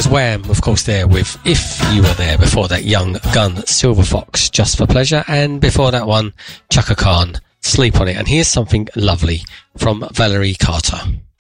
was Wham, of course, there with If You Were There. Before that, Young Gun, Silver Fox, Just for Pleasure. And before that one, Chaka Khan, Sleep on It. And here's something lovely from Valerie Carter.